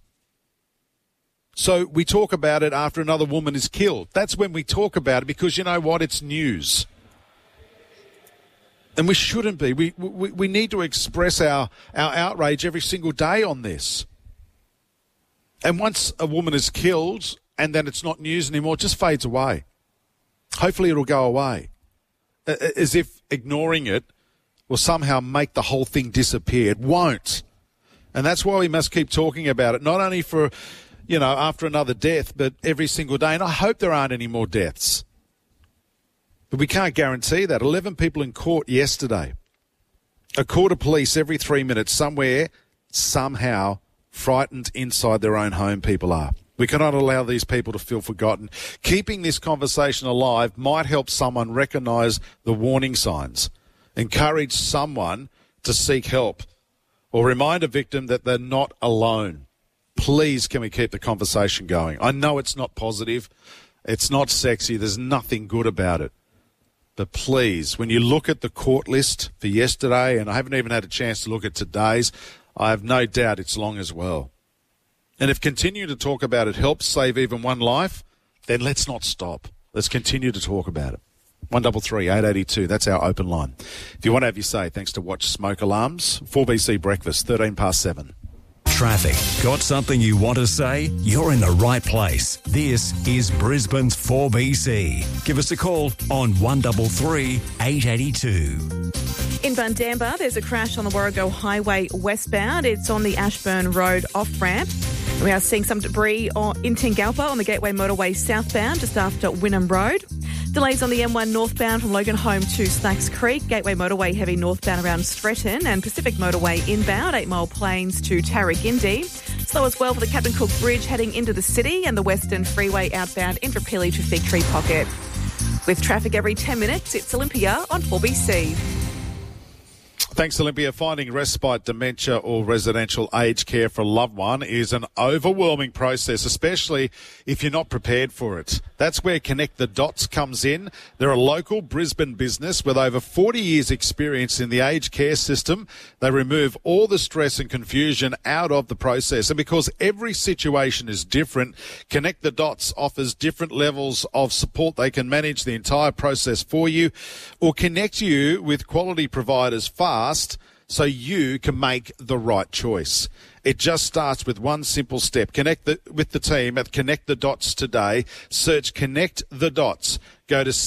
So we talk about it after another woman is killed. That's when we talk about it because you know what? It's news. And we shouldn't be. We need to express our outrage every single day on this. And once a woman is killed and then it's not news anymore, it just fades away. Hopefully it'll go away. As if ignoring it will somehow make the whole thing disappear. It won't. And that's why we must keep talking about it, not only for after another death, but every single day. And I hope there aren't any more deaths. But we can't guarantee that. 11 people in court yesterday. A court of police every 3 minutes somewhere, somehow, frightened inside their own home people are. We cannot allow these people to feel forgotten. Keeping this conversation alive might help someone recognise the warning signs, encourage someone to seek help, or remind a victim that they're not alone. Please, can we keep the conversation going? I know it's not positive. It's not sexy. There's nothing good about it. But please, when you look at the court list for yesterday, and I haven't even had a chance to look at today's, I have no doubt it's long as well. And if continuing to talk about it helps save even one life, then let's not stop. Let's continue to talk about it. 133 882, that's our open line. If you want to have your say, thanks to Watch Smoke Alarms. 4BC Breakfast, 7:13. Traffic. Got something you want to say? You're in the right place. This is Brisbane's 4BC. Give us a call on 133 882. In Bundamba, there's a crash on the Warrego Highway westbound. It's on the Ashburn Road off-ramp. We are seeing some debris in Tingalpa on the Gateway Motorway southbound, just after Wynnum Road. Delays on the M1 northbound from Loganholme to Snacks Creek, Gateway Motorway heavy northbound around Stretton, and Pacific Motorway inbound 8 Mile Plains to Tarragindi. Slow as well for the Captain Cook Bridge heading into the city and the Western Freeway outbound Indooroopilly to Fig Tree Pocket. With traffic every 10 minutes, it's Olympia on 4BC. Thanks, Olympia. Finding respite, dementia or residential aged care for a loved one is an overwhelming process, especially if you're not prepared for it. That's where Connect the Dots comes in. They're a local Brisbane business with over 40 years' experience in the aged care system. They remove all the stress and confusion out of the process. And because every situation is different, Connect the Dots offers different levels of support. They can manage the entire process for you or connect you with quality providers fast so you can make the right choice. It just starts with one simple step. Connect with the team at Connect the Dots today. Search Connect the Dots. Go to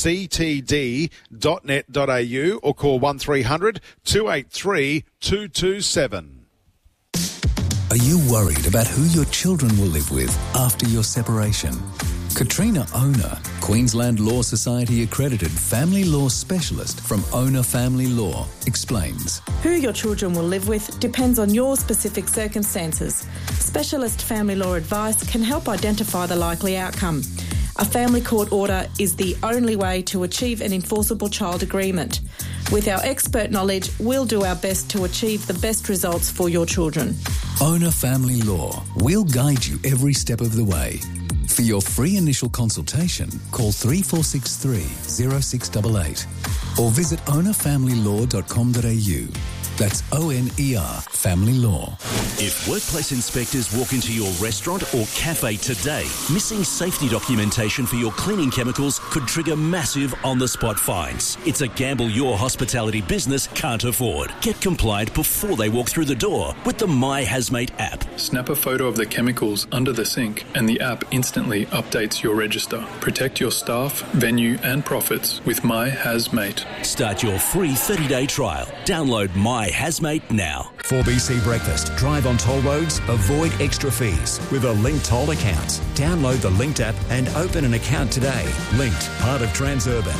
ctd.net.au or call 1300 283 227. Are you worried about who your children will live with after your separation? Katrina Owner, Queensland Law Society accredited family law specialist from Owner Family Law, explains. Who your children will live with depends on your specific circumstances. Specialist family law advice can help identify the likely outcome. A family court order is the only way to achieve an enforceable child agreement. With our expert knowledge, we'll do our best to achieve the best results for your children. Owner Family Law. We'll guide you every step of the way. For your free initial consultation, call 3463 0688 or visit ownerfamilylaw.com.au. That's ONER Family Law. If workplace inspectors walk into your restaurant or cafe today, missing safety documentation for your cleaning chemicals could trigger massive on-the-spot fines. It's a gamble your hospitality business can't afford. Get compliant before they walk through the door with the My Hazmate app. Snap a photo of the chemicals under the sink and the app instantly updates your register. Protect your staff, venue and profits with My Hazmate. Start your free 30-day trial. Download My Hazmate now. 4BC Breakfast. Drive on toll roads, avoid extra fees with a Linked Toll account. Download the Linked app and open an account today. Linked, part of Transurban.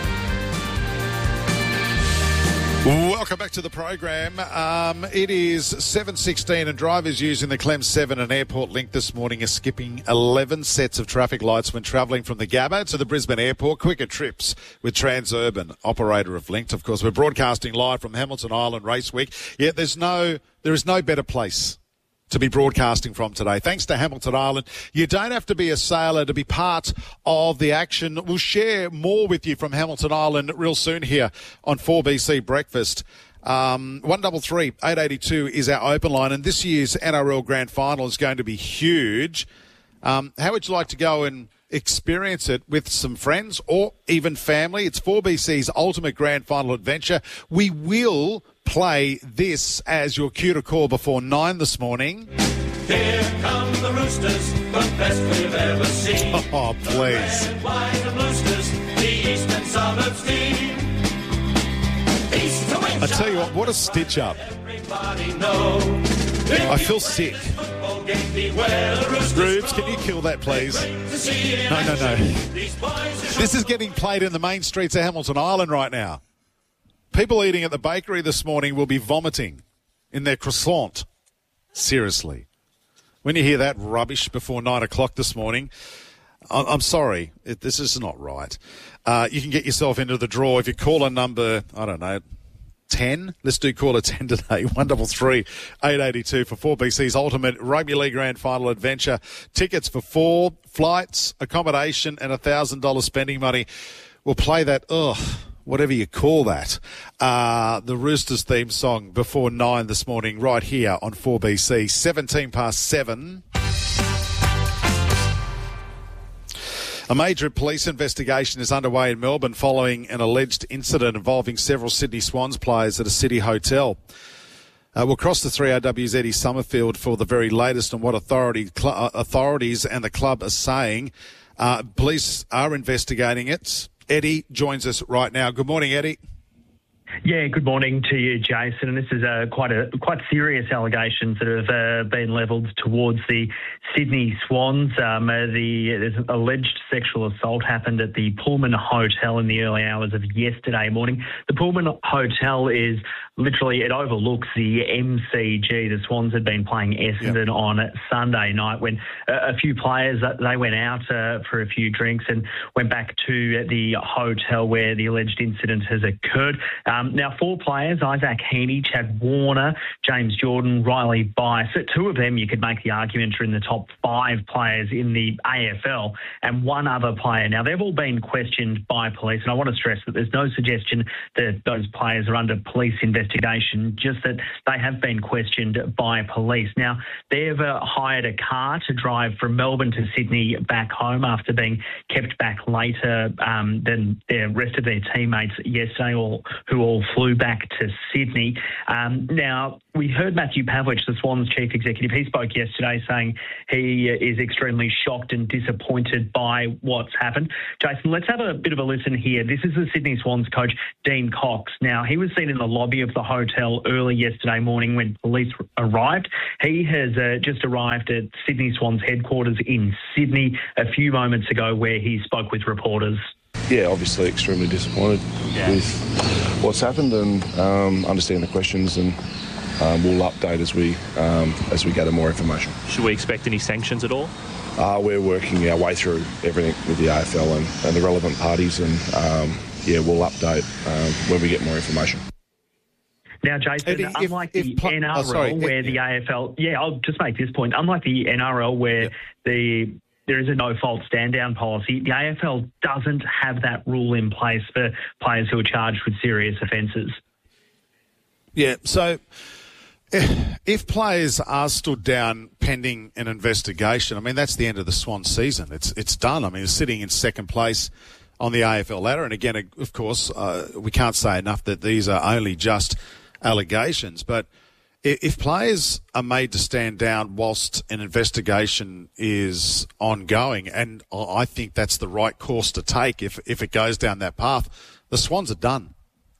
Welcome back to the program. It is 7:16 and drivers using the Clem 7 and Airport Link this morning are skipping 11 sets of traffic lights when travelling from the Gabba to the Brisbane Airport. Quicker trips with Transurban, operator of Linked. Of course, we're broadcasting live from Hamilton Island Race Week. Yeah, there is no better place to be broadcasting from today. Thanks to Hamilton Island. You don't have to be a sailor to be part of the action. We'll share more with you from Hamilton Island real soon here on 4BC Breakfast. 133 882 is our open line, and this year's NRL Grand Final is going to be huge. How would you like to go and experience it with some friends or even family? It's 4BC's ultimate Grand Final adventure. We will play this as your cue to call before 9 this morning. Here come the Roosters, the best we've ever seen. Oh, please. The red, white and Roosters, the Eastern Suburbs team. East to win. I tell you what a stitch up. I feel sick. Rubes, can you kill that, please? No. This is getting played in the main streets of Hamilton Island right now. People eating at the bakery this morning will be vomiting in their croissant. Seriously. When you hear that rubbish before 9 o'clock this morning, I'm sorry. This is not right. You can get yourself into the draw if you call a number, 10. Let's do caller 10 today. 133 882 for 4BC's ultimate Rugby League Grand Final adventure. Tickets for 4 flights, accommodation and $1,000 spending money. We'll play that, whatever you call that, the Roosters theme song before 9 this morning right here on 4BC. 17 past 7. A major police investigation is underway in Melbourne following an alleged incident involving several Sydney Swans players at a city hotel. We'll cross to 3RW's Eddie Summerfield for the very latest on what authorities and the club are saying. Police are investigating it. Eddie joins us right now. Good morning, Eddie. Yeah, good morning to you, Jason. And this is quite serious allegations that have been levelled towards the Sydney Swans. There's an alleged sexual assault happened at the Pullman Hotel in the early hours of yesterday morning. The Pullman Hotel is literally, it overlooks the MCG. The Swans had been playing Essendon on Sunday night when a few players, they went out for a few drinks and went back to the hotel where the alleged incident has occurred. Now, 4 players, Isaac Heaney, Chad Warner, James Jordan, Riley Bice. 2 of them, you could make the argument, are in the top 5 players in the AFL, and 1 other player. Now, they've all been questioned by police, and I want to stress that there's no suggestion that those players are under police investigation, just that they have been questioned by police. Now, they've hired a car to drive from Melbourne to Sydney back home after being kept back later than the rest of their teammates yesterday, who all flew back to Sydney. Now, we heard Matthew Pavlich, the Swans chief executive. He spoke yesterday saying he is extremely shocked and disappointed by what's happened. Jason, let's have a bit of a listen here. This is the Sydney Swans coach, Dean Cox. Now, he was seen in the lobby of the hotel early yesterday morning when police arrived. He has just arrived at Sydney Swans headquarters in Sydney a few moments ago, where he spoke with reporters. Yeah, obviously extremely disappointed with what's happened, and understand the questions, and we'll update as we gather more information. Should we expect any sanctions at all? We're working our way through everything with the AFL and the relevant parties, and we'll update when we get more information. Now, Jason, unlike the NRL where the AFL... Yeah, I'll just make this point. Unlike the NRL where there is a no-fault stand-down policy, the AFL doesn't have that rule in place for players who are charged with serious offences. Yeah, so if players are stood down pending an investigation, I mean, that's the end of the Swan season. It's done. I mean, it's sitting in second place on the AFL ladder. And again, of course, we can't say enough that these are only just allegations, but if players are made to stand down whilst an investigation is ongoing, and I think that's the right course to take if it goes down that path, the Swans are done.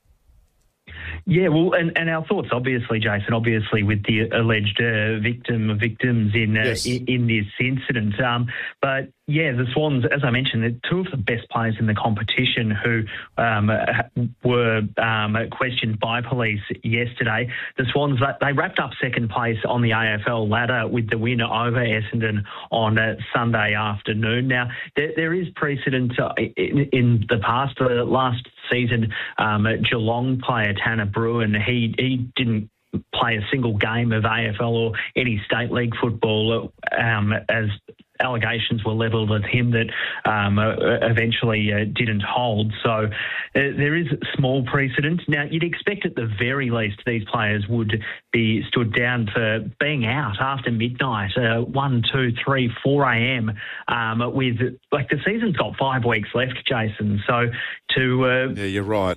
Yeah, well, and our thoughts, obviously, Jason, with the alleged victims in this incident. But yeah, the Swans, as I mentioned, they're 2 of the best players in the competition who were questioned by police yesterday. The Swans, they wrapped up second place on the AFL ladder with the win over Essendon on Sunday afternoon. Now, there is precedent in the past. Last season, Geelong player Tanner Bruin, he didn't play a single game of AFL or any state league football as allegations were levelled at him that eventually didn't hold. So there is small precedent. Now, you'd expect at the very least these players would be stood down for being out after midnight, 1, 2, 3, 4 a.m. With, like, the season's got 5 weeks left, Jason. So yeah, you're right.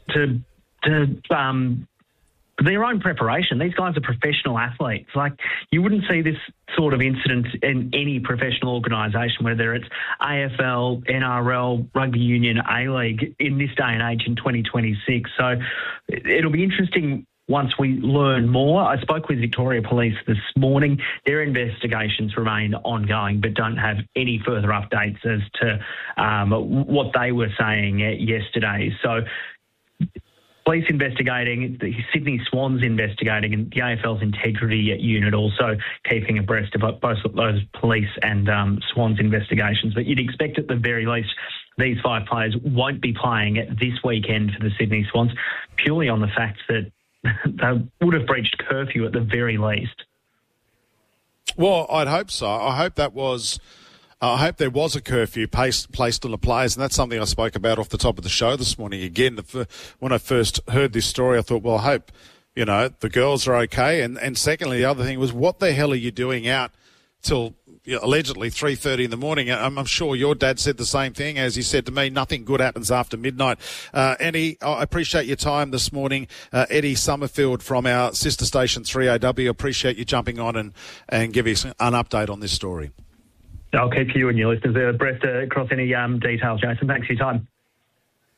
Their own preparation. These guys are professional athletes. Like, you wouldn't see this sort of incident in any professional organisation, whether it's AFL, NRL, Rugby Union, A-League, in this day and age in 2026. So it'll be interesting once we learn more. I spoke with Victoria Police this morning. Their investigations remain ongoing, but don't have any further updates as to what they were saying yesterday. So police investigating, the Sydney Swans investigating, and the AFL's integrity unit also keeping abreast of both those police and Swans investigations. But you'd expect at the very least these 5 players won't be playing this weekend for the Sydney Swans, purely on the fact that they would have breached curfew at the very least. Well, I'd hope so. I hope there was a curfew placed on the players, and that's something I spoke about off the top of the show this morning. Again, when I first heard this story, I thought, well, I hope, the girls are okay. And secondly, the other thing was, what the hell are you doing out till allegedly 3:30 in the morning? I'm sure your dad said the same thing. As he said to me, nothing good happens after midnight. Eddie, I appreciate your time this morning. Eddie Summerfield from our sister station 3AW, appreciate you jumping on and giving us an update on this story. I'll keep you and your listeners abreast across any details, Jason. Thanks for your time.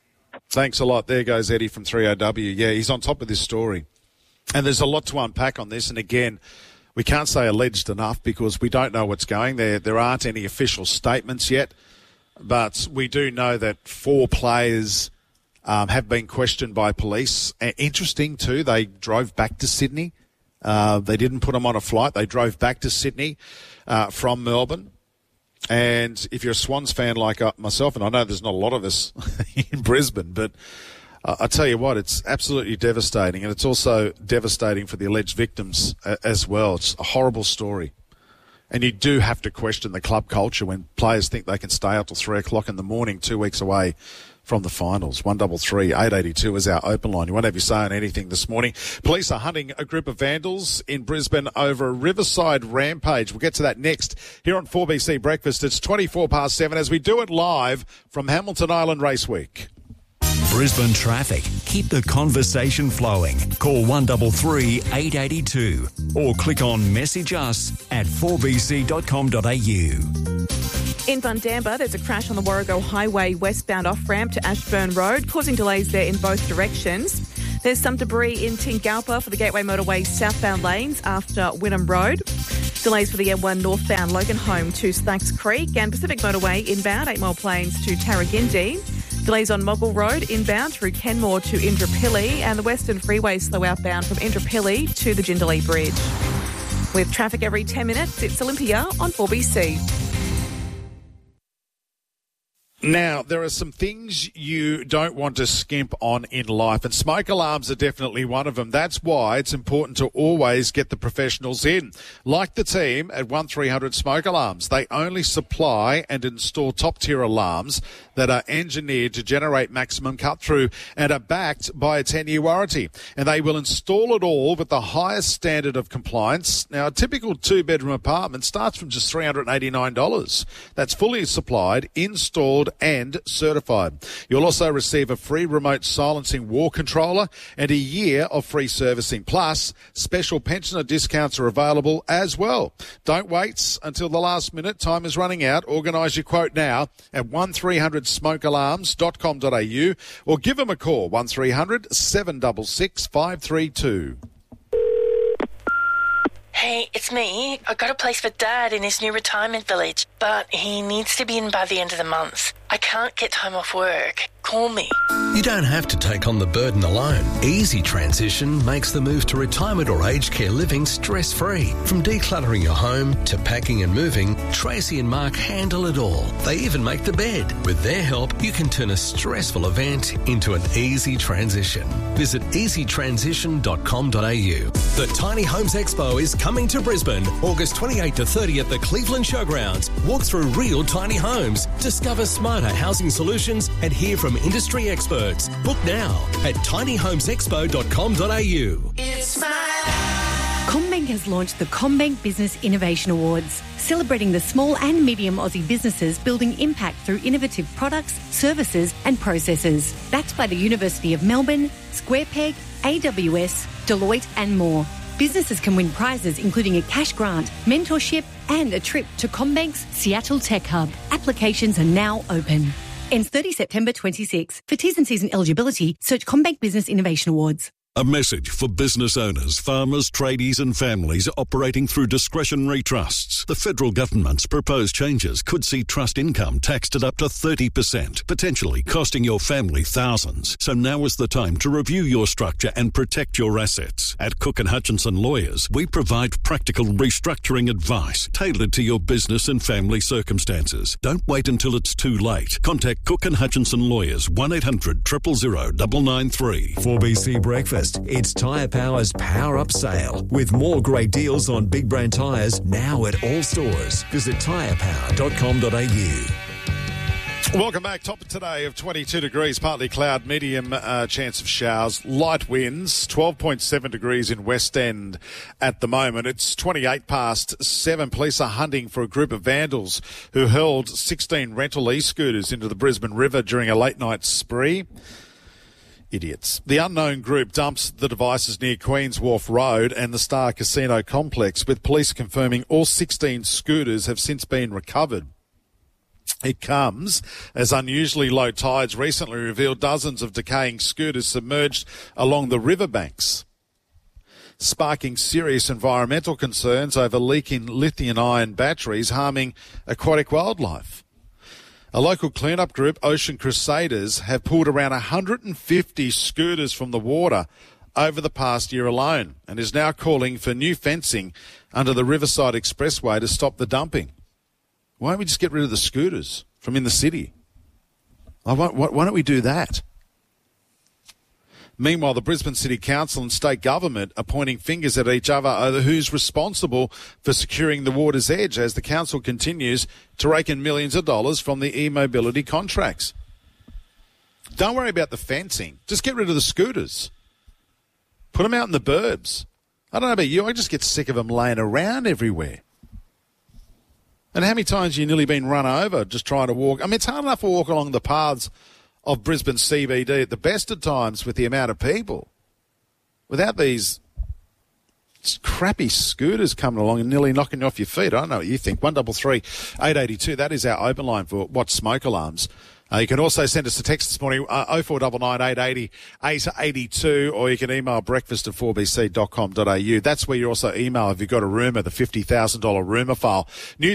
Thanks a lot. There goes Eddie from 3OW. Yeah, he's on top of this story. And there's a lot to unpack on this. And again, we can't say alleged enough because we don't know what's going there. There aren't any official statements yet. But we do know that 4 players have been questioned by police. Interesting, too, they drove back to Sydney. They didn't put them on a flight. They drove back to Sydney from Melbourne. And if you're a Swans fan like myself, and I know there's not a lot of us in Brisbane, but I tell you what, it's absolutely devastating. And it's also devastating for the alleged victims as well. It's a horrible story. And you do have to question the club culture when players think they can stay out till 3 o'clock in the morning, 2 weeks away from the finals. 133 882 is our open line. You won't have your say on anything this morning. Police are hunting a group of vandals in Brisbane over a Riverside rampage. We'll get to that next here on 4BC Breakfast. It's 7:24 as we do it live from Hamilton Island Race Week. Brisbane traffic. Keep the conversation flowing. Call 133 882 or click on message us at 4bc.com.au. In Bundamba, there's a crash on the Warrego Highway westbound off-ramp to Ashburn Road, causing delays there in both directions. There's some debris in Tingalpa for the Gateway Motorway southbound lanes after Wynnum Road. Delays for the M1 northbound Loganholme to Slacks Creek and Pacific Motorway inbound 8 Mile Plains to Tarragindi. Delays on Moggle Road inbound through Kenmore to Indooroopilly and the Western Freeway slow outbound from Indooroopilly to the Jindalee Bridge. With traffic every 10 minutes, it's Olympia on 4BC. Now, there are some things you don't want to skimp on in life, and smoke alarms are definitely one of them. That's why it's important to always get the professionals in. Like the team at 1300 Smoke Alarms. They only supply and install top-tier alarms that are engineered to generate maximum cut-through and are backed by a 10-year warranty. And they will install it all with the highest standard of compliance. Now, a typical 2-bedroom apartment starts from just $389. That's fully supplied, installed and certified. You'll also receive a free remote silencing wall controller and a year of free servicing. Plus, special pensioner discounts are available as well. Don't wait until the last minute. Time is running out. Organise your quote now at 1300smokealarms.com.au or give them a call, 1300 766 532. Hey, it's me. I got a place for Dad in his new retirement village, but he needs to be in by the end of the month. I can't get time off work. Call me. You don't have to take on the burden alone. Easy Transition makes the move to retirement or aged care living stress-free. From decluttering your home to packing and moving, Tracy and Mark handle it all. They even make the bed. With their help, you can turn a stressful event into an easy transition. Visit easytransition.com.au. The Tiny Homes Expo is coming to Brisbane, August 28 to 30 at the Cleveland Showgrounds. Walk through real tiny homes, discover smarter housing solutions and hear from industry experts. Book now at tinyhomesexpo.com.au. It's CommBank has launched the CommBank Business Innovation Awards, celebrating the small and medium Aussie businesses building impact through innovative products, services and processes. Backed by the University of Melbourne, SquarePeg, AWS, Deloitte and more. Businesses can win prizes including a cash grant, mentorship and a trip to CommBank's Seattle Tech Hub. Applications are now open. Ends 30 September 26. For T's and C's and eligibility, search CommBank Business Innovation Awards. A message for business owners, farmers, tradies and families operating through discretionary trusts. The federal government's proposed changes could see trust income taxed at up to 30%, potentially costing your family thousands. So now is the time to review your structure and protect your assets. At Cook & Hutchinson Lawyers, we provide practical restructuring advice tailored to your business and family circumstances. Don't wait until it's too late. Contact Cook & Hutchinson Lawyers, 1-800 000 993. 4BC Breakfast. It's Tyre Power's Power Up Sale with more great deals on big brand tyres now at all stores. Visit tyrepower.com.au. Welcome back. Top of today of 22 degrees, partly cloud, medium chance of showers, light winds, 12.7 degrees in West End at the moment. It's 7:28. Police are hunting for a group of vandals who hurled 16 rental e-scooters into the Brisbane River during a late night spree. Idiots. The unknown group dumps the devices near Queen's Wharf Road and the Star Casino complex, with police confirming all 16 scooters have since been recovered. It comes as unusually low tides recently revealed dozens of decaying scooters submerged along the riverbanks, sparking serious environmental concerns over leaking lithium-ion batteries harming aquatic wildlife. A local cleanup group, Ocean Crusaders, have pulled around 150 scooters from the water over the past year alone and is now calling for new fencing under the Riverside Expressway to stop the dumping. Why don't we just get rid of the scooters from in the city? Why don't we do that? Meanwhile, the Brisbane City Council and state government are pointing fingers at each other over who's responsible for securing the water's edge as the council continues to rake in millions of dollars from the e-mobility contracts. Don't worry about the fencing. Just get rid of the scooters. Put them out in the burbs. I don't know about you, I just get sick of them laying around everywhere. And how many times have you nearly been run over just trying to walk? I mean, it's hard enough to walk along the paths of Brisbane CBD at the best of times with the amount of people. Without these crappy scooters coming along and nearly knocking you off your feet. I don't know what you think. 133 882. That is our open line for Watch Smoke Alarms. You can also send us a text this morning, 0499 880 882, or you can email breakfast@4bc.com.au. That's where you also email if you've got a rumour, the $50,000 rumour file. New